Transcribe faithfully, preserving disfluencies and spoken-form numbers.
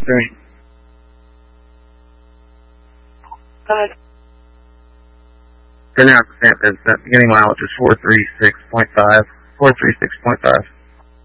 Three. Five. ten hours percent is the beginning mileage is four three six point five. four three six point five.